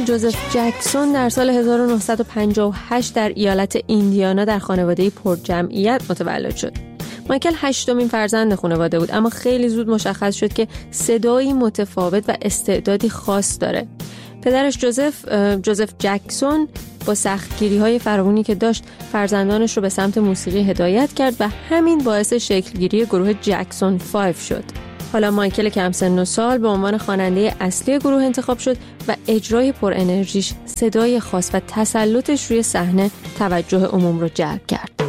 جوزف جکسون در سال 1958 در ایالت ایندیانا در خانواده پرجمعیت متولد شد. مایکل 8مین فرزند خانواده بود، اما خیلی زود مشخص شد که صدایی متفاوت و استعدادی خاص داره. پدرش جوزف جکسون با سختگیری‌های فراوانی که داشت فرزندانش رو به سمت موسیقی هدایت کرد و همین باعث شکلگیری گروه جکسون 5 شد. حالا مایکل کم سن و سال به عنوان خواننده اصلی گروه انتخاب شد و اجرای پر انرژیش، صدای خاص و تسلطش روی صحنه توجه عموم رو جلب کرد.